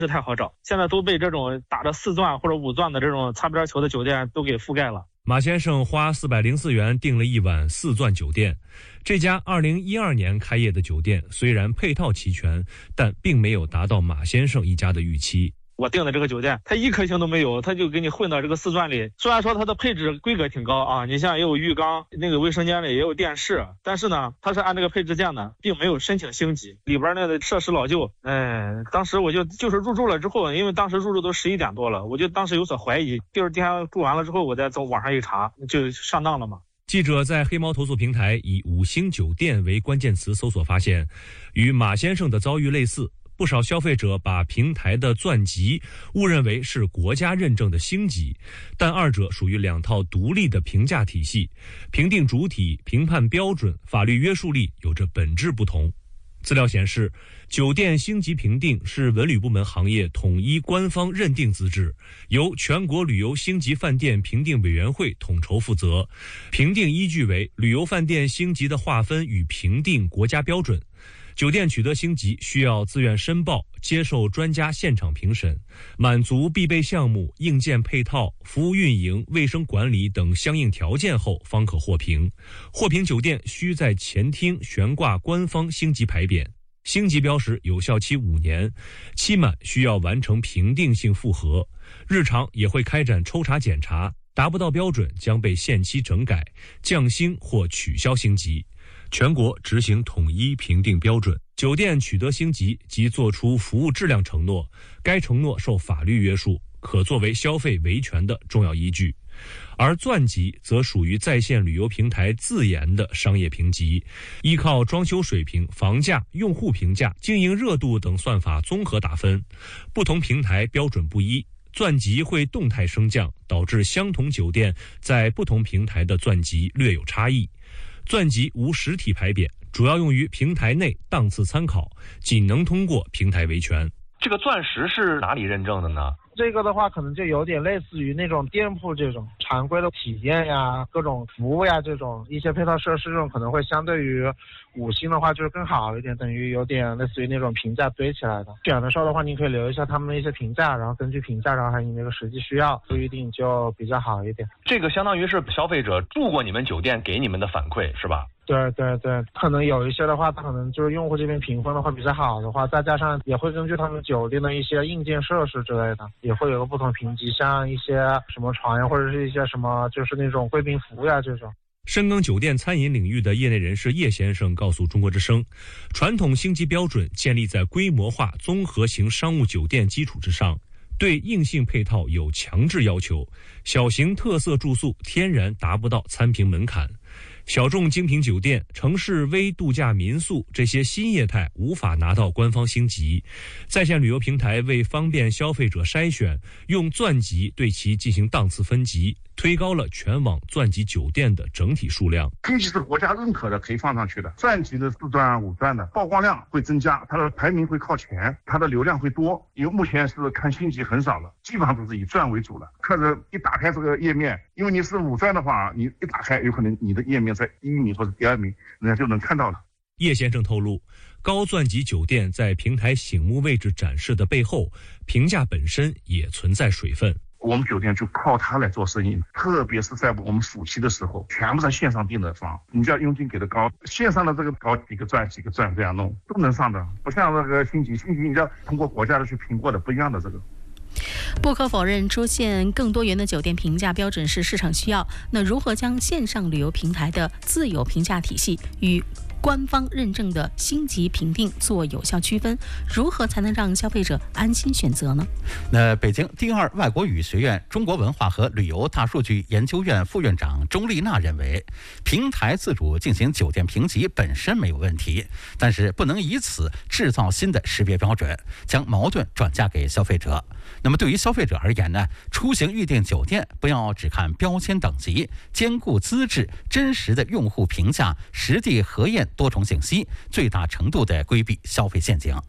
是太好找，现在都被这种打着4钻或者5钻的这种擦边球的酒店都给覆盖了。 马先生花404元订了一晚4钻酒店。这家2012年开业的酒店虽然配套齐全，但并没有达到马先生一家的预期。 我订的这个酒店，它1颗星都没有，它就给你混到这个4钻里。虽然说它的配置规格挺高啊，你像也有浴缸，那个卫生间里也有电视，但是呢，它是按这个配置建的，并没有申请星级。里边那个设施老旧，当时我就是入住了之后，因为当时入住都11点多了，我就当时有所怀疑。第二天住完了之后，我再从网上一查，就上当了嘛。 记者在黑猫投诉平台以5星酒店为关键词搜索发现，与马先生的遭遇类似。不少消费者把平台的钻级误认为是国家认证的星级，但二者属于2套独立的评价体系，评定主体、评判标准、法律约束力有着本质不同。资料显示，酒店星级评定是文旅部门行业统一官方认定资质，由全国旅游星级饭店评定委员会统筹负责，评定依据为旅游饭店星级的划分与评定国家标准。酒店取得星级需要自愿申报，接受专家现场评审，满足必备项目、硬件配套、服务运营、卫生管理等相应条件后方可获评。获评酒店需在前厅悬挂官方星级牌匾，星级标识有效期5年，期满需要完成评定性复核，日常也会开展抽查检查，达不到标准将被限期整改、降星或取消星级。全国执行统一评定标准，酒店取得星级即作出服务质量承诺，该承诺受法律约束，可作为消费维权的重要依据。而钻级则属于在线旅游平台自研的商业评级，依靠装修水平、房价、用户评价、经营热度等算法综合打分，不同平台标准不一，钻级会动态升降，导致相同酒店在不同平台的钻级略有差异。钻级无实体牌匾，主要用于平台内档次参考，仅能通过平台维权。 这个钻石是哪里认证的呢？ 这个的话，可能就有点类似于那种店铺这种常规的体验呀、各种服务呀，这种一些配套设施，这种可能会相对于5星的话就是更好一点，等于有点类似于那种评价堆起来的。选的时候的话，你可以留一下他们的一些评价，然后根据评价，然后还有你那个实际需要，不一定就比较好一点。 这个相当于是消费者住过你们酒店给你们的反馈，是吧？ 对对对，可能有一些的话，它可能就是用户这边评分的话比较好的话，再加上也会根据他们酒店的一些硬件设施之类的，也会有个不同评级，像一些什么床呀，或者是一些什么就是那种贵宾服呀这种。 深耕酒店餐饮领域的业内人士叶先生告诉中国之声，传统星级标准建立在规模化综合型商务酒店基础之上，对硬性配套有强制要求，小型特色住宿天然达不到参评门槛。小众精品酒店、城市微度假民宿这些新业态无法拿到官方星级，在线旅游平台为方便消费者筛选，用钻级对其进行档次分级，推高了全网钻级酒店的整体数量。 星级是国家认可的，可以放上去的。钻级的4钻、5钻的曝光量会增加，它的排名会靠前，它的流量会多。因为目前是看星级很少了，基本上都是以钻为主了。客人一打开这个页面，因为你是5钻的话，你一打开，有可能你的页面在1名或者第2名，人家就能看到了。 叶先生透露，高钻级酒店在平台醒目位置展示的背后，评价本身也存在水分。 我们酒店就靠它来做生意，特别是在我们暑期的时候，全部在线上订的房，你只要佣金给的高，线上的这个高几个钻这样弄都能上的，不像那个星级你要通过国家的去评过的，不一样的这个。 不可否认，出现更多元的酒店评价标准是市场需要。那如何将线上旅游平台的自有评价体系与官方认证的星级评定做有效区分，如何才能让消费者安心选择呢？ 那北京第2外国语学院中国文化和旅游大数据研究院副院长钟丽娜认为，平台自主进行酒店评级本身没有问题，但是不能以此制造新的识别标准，将矛盾转嫁给消费者。那么对于消费者而言呢，出行预订酒店不要只看标签等级，兼顾资质、真实的用户评价、实地核验多重信息，最大程度地规避消费陷阱。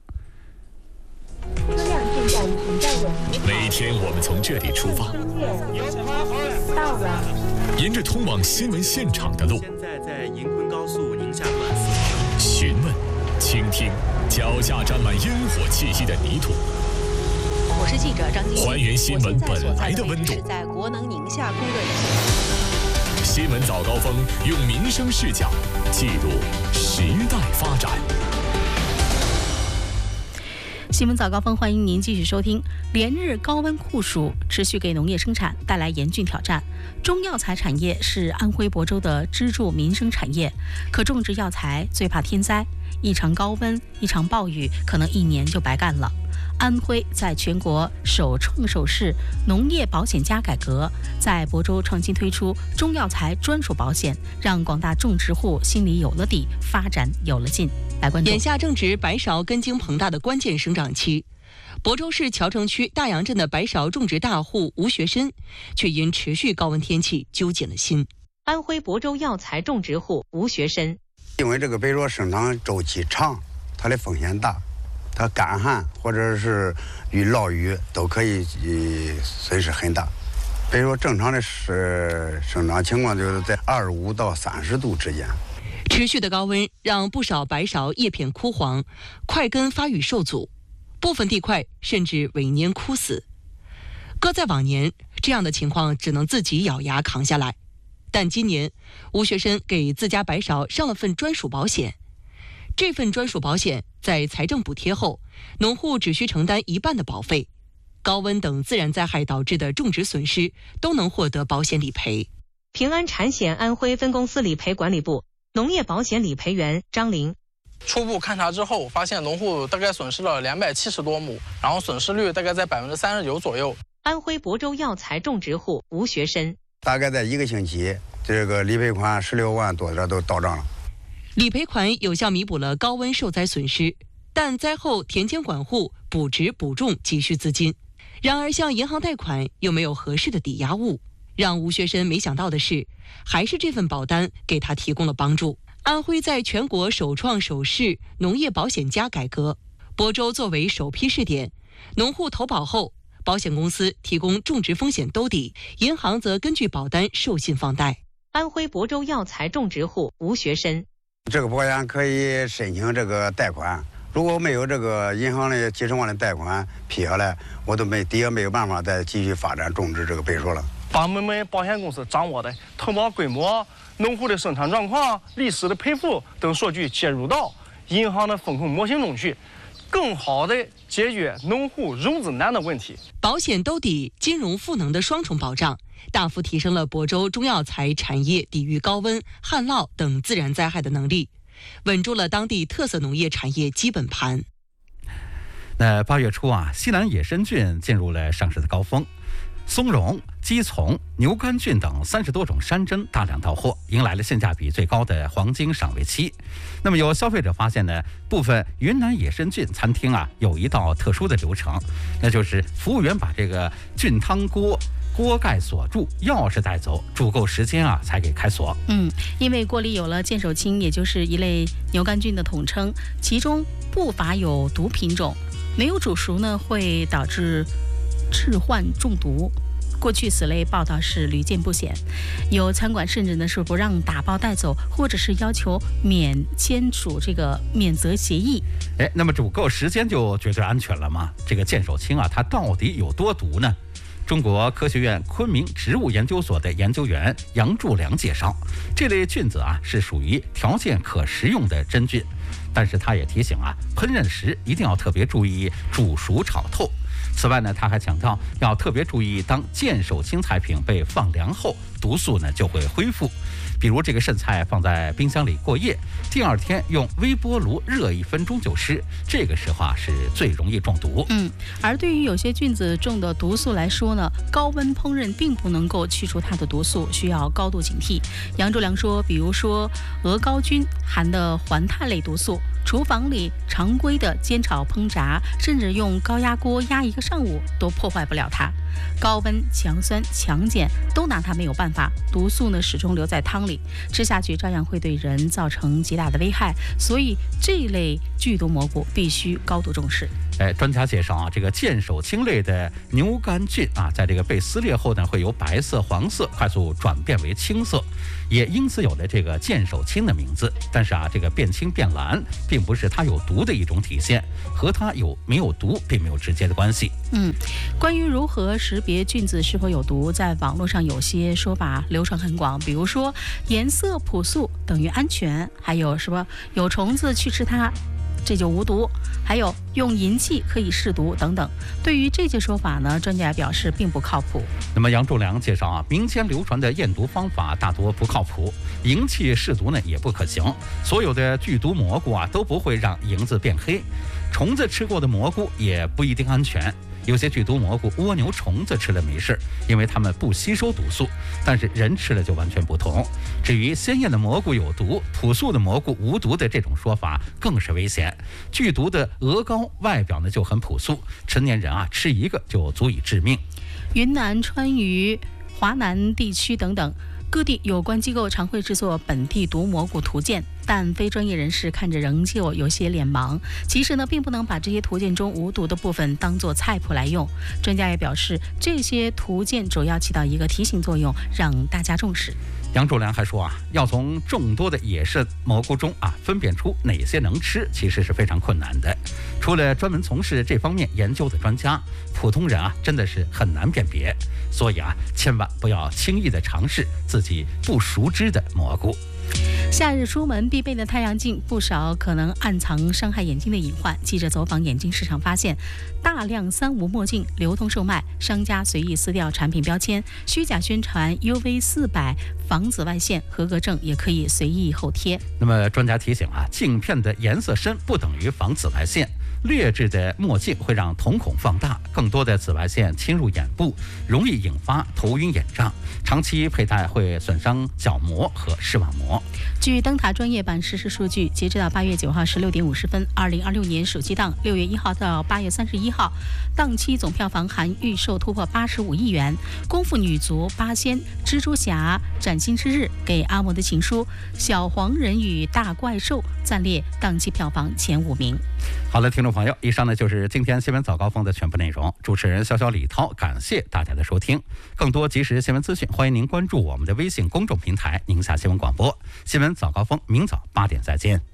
每天我们从这里出发， 到了， 沿着通往新闻现场的路， 现在在银昆高速宁夏段询问、倾听脚下沾满烟火气息的泥土， 是记者张金玉， 还原新闻本来的温度。 是在国能宁夏供热站。 新闻早高峰用民生视角记录时代发展。 新闻早高峰，欢迎您继续收听。连日高温酷暑持续给农业生产带来严峻挑战。中药材产业是安徽亳州的支柱民生产业，可种植药材最怕天灾，一场高温，一场暴雨，可能1年就白干了。安徽在全国首创首试农业保险加改革，在亳州创新推出中药材专属保险，让广大种植户心里有了底，发展有了劲。来关注。 眼下正值白芍根茎膨大的关键生长期，亳州市谯城区大杨镇的白芍种植大户吴学深，却因持续高温天气揪紧了心。 安徽亳州药材种植户吴学深， 因为这个白芍生长周期长，它的风险大。它干旱或者是涝雨都可以损失很大。比如说正常的生长情况就是在25到30度之间。 持续的高温让不少白芍叶片枯黄，块根发育受阻，部分地块甚至萎蔫枯死。搁在往年，这样的情况只能自己咬牙扛下来。但今年，吴学深给自家白芍上了份专属保险。这份专属保险在财政补贴后，农户只需承担1半的保费，高温等自然灾害导致的种植损失都能获得保险理赔。 平安产险安徽分公司理赔管理部农业保险理赔员张玲， 初步勘查之后，发现农户大概损失了270多亩，然后损失率大概在39%左右。 安徽亳州药材种植户吴学深， 大概在1个星期，这个理赔款16万多点都到账了。 理赔款有效弥补了高温受灾损失，但灾后田间管护、补植补种急需资金。然而向银行贷款又没有合适的抵押物，让吴学深没想到的是，还是这份保单给他提供了帮助。安徽在全国首创首试农业保险加改革，亳州作为首批试点，农户投保后，保险公司提供种植风险兜底，银行则根据保单授信放贷。 安徽亳州药材种植户吴学深， 这个保险可以申请这个贷款，如果没有这个银行的几十万的贷款批下来，我都没有办法再继续发展种植这个白芍了。 把我们保险公司掌握的投保规模、农户的生产状况、历史的赔付等数据接入到银行的风控模型中去，更好的解决农户融资难的问题。 保险兜底、金融赋能的双重保障，大幅提升了亳州中药材产业抵御高温、旱涝等自然灾害的能力，稳住了当地特色农业产业基本盘。 那8月初西南野参菌进入了上市的高峰，松茸、鸡丛、牛肝菌等30多种山珍大量到货，迎来了性价比最高的黄金赏味期。那么有消费者发现呢，部分云南野参菌餐厅有一道特殊的流程，那就是服务员把这个菌汤锅盖锁住，钥匙带走，煮够时间才给开锁。 因为锅里有了剑手青，也就是一类牛肝菌的统称，其中不乏有毒品种，没有煮熟呢，会导致致幻中毒。过去此类报道是屡见不鲜，有餐馆甚至呢是不让打包带走，或者是要求签署这个免责协议。 那么煮够时间就绝对安全了吗？这个剑手青它到底有多毒呢？中国科学院昆明植物研究所的研究员杨柱良介绍，这类菌子是属于条件可食用的真菌，但是他也提醒烹饪时一定要特别注意煮熟炒透。此外呢，他还强调要特别注意，当剑手青菜品被放凉后，毒素呢就会恢复。比如这个剩菜放在冰箱里过夜，第2天用微波炉热1分钟就湿，这个时候是最容易中毒。 而对于有些菌子中的毒素来说呢，高温烹饪并不能够去除它的毒素，需要高度警惕。杨柱良说，比如说鹅膏菌含的环碳类毒素，厨房里常规的煎炒烹炸，甚至用高压锅压1个上午都破坏不了它。 高温、强酸、强碱都拿它没有办法，毒素呢始终留在汤里，吃下去照样会对人造成极大的危害。所以这一类剧毒蘑菇必须高度重视。 专家介绍啊，这个剑手青类的牛肝菌啊，在这个被撕裂后呢，会由白色、黄色快速转变为青色，也因此有了这个剑手青的名字。但是啊，这个变青变蓝并不是它有毒的一种体现，和它有没有毒并没有直接的关系。 关于如何识别菌子是否有毒，在网络上有些说法流传很广，比如说颜色朴素等于安全，还有什么有虫子去吃它这就无毒，还有用银器可以试毒等等。对于这些说法呢，专家表示并不靠谱。 那么杨仲良介绍啊，民间流传的验毒方法大多不靠谱，银器试毒呢也不可行。所有的剧毒蘑菇啊都不会让银子变黑，虫子吃过的蘑菇也不一定安全。有些剧毒蘑菇蜗牛虫子吃了没事，因为它们不吸收毒素，但是人吃了就完全不同。至于鲜艳的蘑菇有毒，朴素的蘑菇无毒的这种说法更是危险。剧毒的鹅膏外表呢就很朴素，成年人啊吃一个就足以致命。 云南、川渝、华南地区等等各地有关机构常会制作本地毒蘑菇图鉴，但非专业人士看着仍旧有些脸盲。其实呢，并不能把这些图鉴中无毒的部分当作菜谱来用。专家也表示，这些图鉴主要起到一个提醒作用，让大家重视。 杨仲良还说啊，要从众多的野生蘑菇中啊分辨出哪些能吃，其实是非常困难的。除了专门从事这方面研究的专家，普通人啊真的是很难辨别。所以啊，千万不要轻易的尝试自己不熟知的蘑菇。 夏日出门必备的太阳镜，不少可能暗藏伤害眼睛的隐患。记者走访眼镜市场发现，大量3无墨镜流通售卖，商家随意撕掉产品标签，虚假宣传 UV400防紫外线合格证也可以随意后贴。 那么专家提醒啊，镜片的颜色深不等于防紫外线。劣质的墨镜会让瞳孔放大，更多的紫外线侵入眼部，容易引发头晕眼胀，长期佩戴会损伤角膜和视网膜。 据灯塔专业版实时数据，截止到8月9号16点50分，2026年暑期档6月1号到8月31号，档期总票房含预售突破85亿元。功夫女足、八仙、蜘蛛侠、崭新之日、给阿嬷的情书、小黄人与大怪兽暂列档期票房前5名。 好了，听众朋友，以上呢就是今天新闻早高峰的全部内容。主持人潇潇李涛，感谢大家的收听。更多即时新闻资讯，欢迎您关注我们的微信公众平台“宁夏新闻广播”。新闻早高峰，明早8点再见。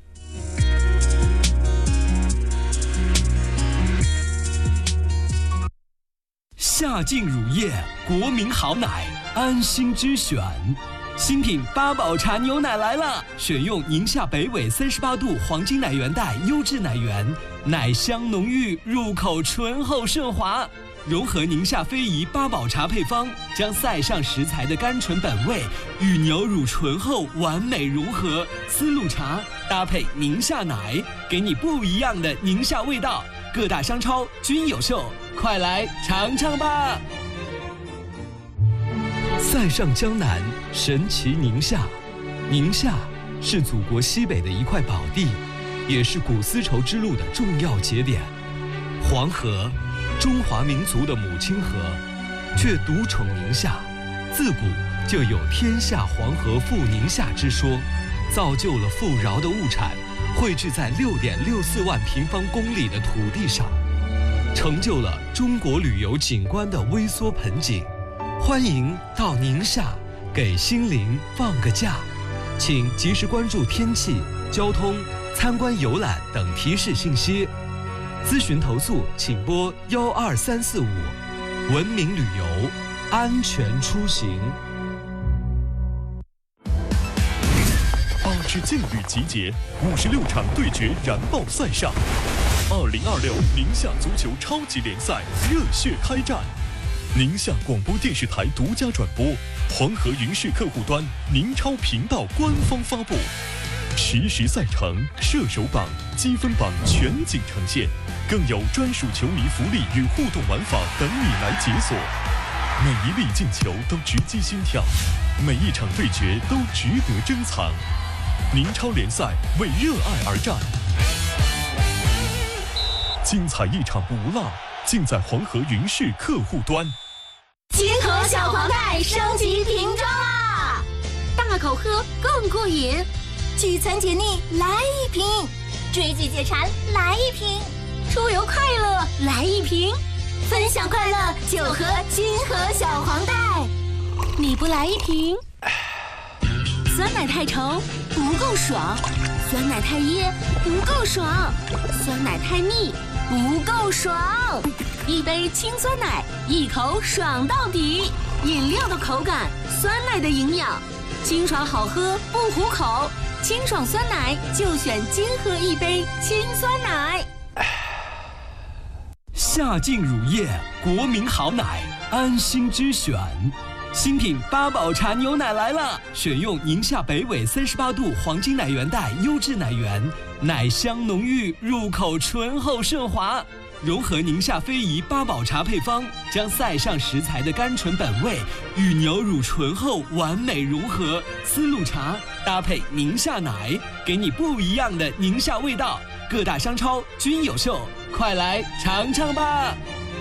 夏劲乳业，国民好奶，安心之选。新品八宝茶牛奶来了，选用宁夏北纬38度黄金奶源带优质奶源，奶香浓郁，入口醇厚顺滑。融合宁夏非遗八宝茶配方，将塞上食材的甘醇本味与牛乳醇厚完美融合。丝路茶搭配宁夏奶，给你不一样的宁夏味道。各大商超均有售，快来尝尝吧！塞上江南，神奇宁夏。宁夏是祖国西北的一块宝地，也是古丝绸之路的重要节点。黄河，中华民族的母亲河，却独宠宁夏。自古就有天下黄河赴宁夏之说，造就了富饶的物产汇聚在6.64万平方公里的土地上，成就了中国旅游景观的微缩盆景。欢迎到宁夏，给心灵放个假。请及时关注天气、交通、参观游览等提示信息。咨询投诉请拨12345。文明旅游，安全出行。 8支劲旅集结，56场对决燃爆赛上。2026宁夏足球超级联赛热血开战。宁夏广播电视台独家转播，黄河云视客户端宁超频道官方发布，实时赛程、射手榜、积分榜全景呈现，更有专属球迷福利与互动玩法等你来解锁。每一粒进球都直击心跳，每一场对决都值得珍藏。宁超联赛为热爱而战，精彩一场不落，尽在黄河云视客户端。 小黄袋升级瓶装啦！ 大口喝更过瘾， 聚餐解腻来一瓶，追剧解馋来一瓶， 出游快乐来一瓶， 分享快乐就喝金河小黄袋。 你不来一瓶，酸奶太稠不够爽，酸奶太噎不够爽，酸奶太腻不够爽。一杯清酸奶，一口爽到底。饮料的口感，酸奶的营养，清爽好喝不糊口。清爽酸奶就选金河一杯清酸奶。 夏劲乳业，国民好奶，安心之选。新品八宝茶牛奶来了，选用宁夏北纬38度黄金奶源带优质奶源，奶香浓郁，入口醇厚顺滑。融合宁夏非遗八宝茶配方，将塞上食材的甘醇本味与牛乳醇厚完美融合。丝路茶搭配宁夏奶，给你不一样的宁夏味道。各大商超均有售，快来尝尝吧！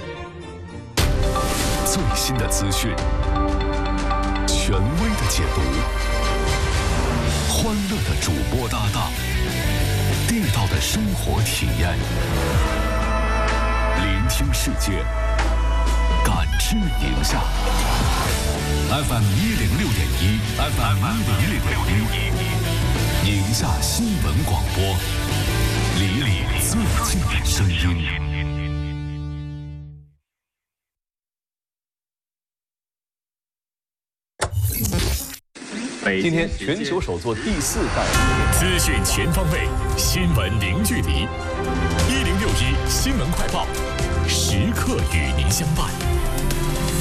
最新的资讯，权威的解读，欢乐的主播搭档，地道的生活体验。聆听世界，感知宁夏。FM 106.1 ，FM 106.1，宁夏新闻广播，离你最近的声音。 今天全球首座第4代资讯全方位，新闻零距离。1061新闻快报，时刻与您相伴。